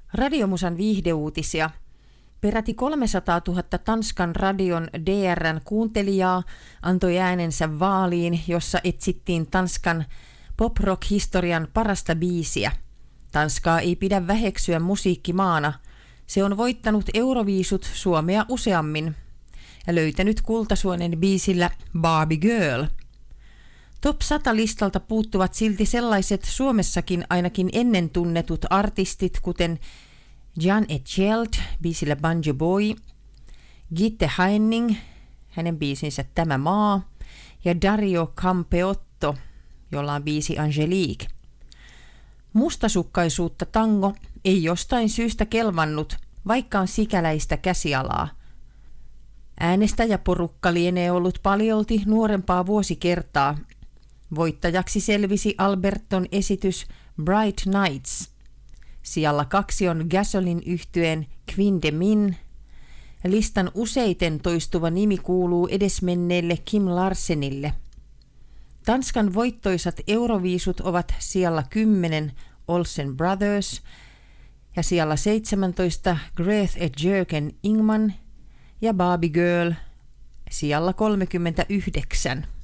Radiomusan viihdeuutisia. Peräti 300 000 Tanskan radion DR:n kuuntelijaa antoi äänensä vaaliin, jossa etsittiin Tanskan pop-rock-historian parasta biisiä. Tanskaa ei pidä väheksyä musiikkimaana. Se on voittanut Euroviisut Suomea useammin ja löytänyt kultasuonen biisillä Barbie Girl. Top 100 listalta puuttuvat silti sellaiset Suomessakin ainakin ennen tunnetut artistit, kuten Jan Etcheld biisillä Banjo Boy, Gitte Heinning, hänen biisinsä Tämä maa, ja Dario Campeotto, jolla on biisi Angelique. Mustasukkaisuutta tango ei jostain syystä kelvannut, vaikka on sikäläistä käsialaa. Äänestäjäporukka lienee ollut paljolti nuorempaa vuosikertaa. Voittajaksi selvisi Alberton esitys Bright Nights. Sijalla 2 on Gasoline-yhtyeen Queen de Min. Listan useiten toistuva nimi kuuluu edesmenneelle Kim Larsenille. Tanskan voittoisat Euroviisut ovat sijalla 10 Olsen Brothers ja sijalla 17 Greth et Jürgen Ingman ja Barbie Girl sijalla 39.